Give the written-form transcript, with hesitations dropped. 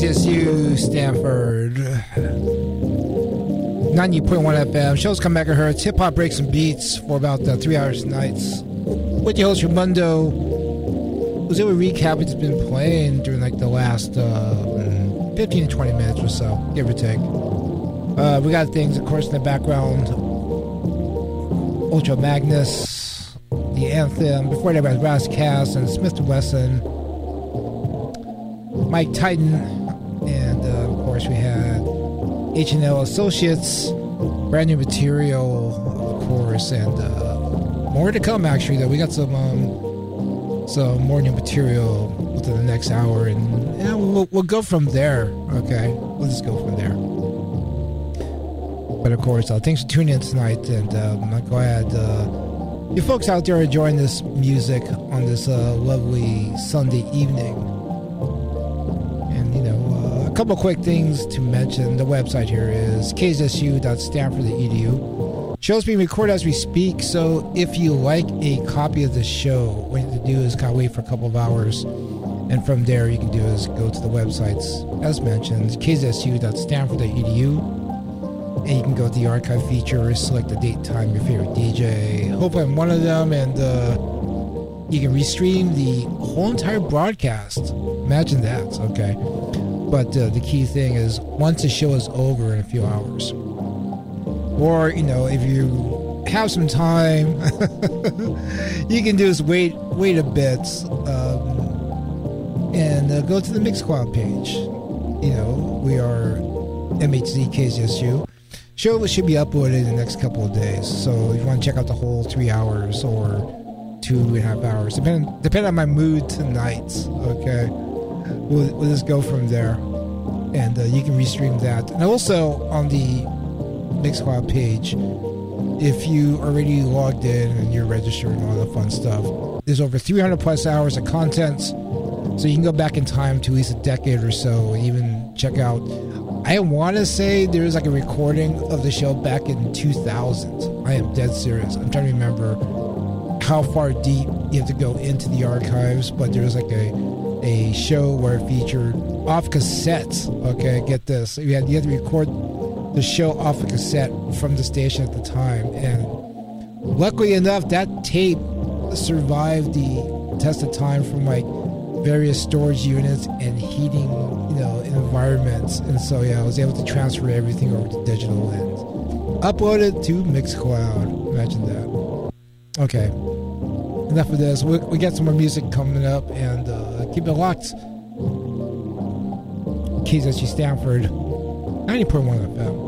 KZSU Stanford 90.1 FM. Shows come back at her. Hip hop breaks and beats for about 3 hours nights. With your host Raimundo, was able to recap what's been playing during like the last 15 to 20 minutes or so, give or take. We got things, of course, in the background. Ultra Magnus, the Anthem. Before that, was Ras Kass and Smith & Wesson. Mike Titan, and of course we had H&L Associates, brand new material, of course, and more to come. Actually, though, we got some more new material within the next hour, and we'll go from there. Okay, we'll just go from there. But of course, thanks for tuning in tonight, and I'm glad you folks out there are enjoying this music on this lovely Sunday evening. A couple of quick things to mention. The website here is kzsu.stanford.edu. Show's being recorded as we speak, so if you like a copy of the show, what you have to do is kind of wait for a couple of hours, and from there you can do is go to the websites, as mentioned, kzsu.stanford.edu, and you can go to the archive feature, select the date, time, your favorite DJ. Hopefully I'm one of them, and you can restream the whole entire broadcast. Imagine that, okay? But the key thing is, once the show is over in a few hours, or, if you have some time, you can do is wait a bit, and go to the Mixcloud page. We are MHZ KZSU. Show should be uploaded in the next couple of days. So if you want to check out the whole 3 hours or 2.5 hours, depending on my mood tonight, okay? We'll just go from there, and you can restream that. And also on the Mixcloud page, if you already logged in and you're registered and all the fun stuff, there's over 300 plus hours of content, so you can go back in time to at least a decade or so and even check out. I want to say there's like a recording of the show back in 2000. I am dead serious. I'm trying to remember how far deep you have to go into the archives, but there's like a show where it featured off cassettes. Okay, get this. You had to record the show off a cassette from the station at the time, and luckily enough, that tape survived the test of time from like various storage units and heating, environments. And so I was able to transfer everything over to digital and upload it to Mixcloud. Imagine that. Okay. Enough of this. We got some more music coming up, and keep it locked. KZSU Stanford 90.1 FM.